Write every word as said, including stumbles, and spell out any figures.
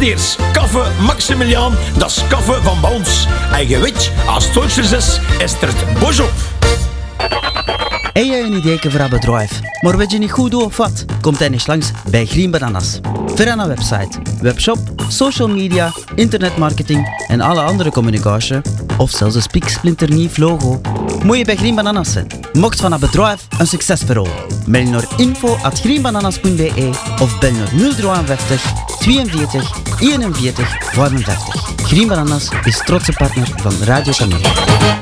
Meneers, kaffe Maximiliaan, dat is kaffe van bij ons. En je weet, als het Duitsers is, is er het bos op. Heb je een idee voor een bedrijf, maar weet je niet goed hoe of wat? Komt hij eens langs bij Green Bananas. Voor een website, webshop, social media, internetmarketing en alle andere communicatie, of zelfs een spieksplinternieuw logo, moet je bij Green Bananas zijn. Mocht van een bedrijf een succesverhaal. Mail naar info at greenbananas punt b e of bel naar nul vijfenvijftig tweeënveertig eenenveertig vijfenvijftig. Green Bananas is trotse partner van Radio Camille.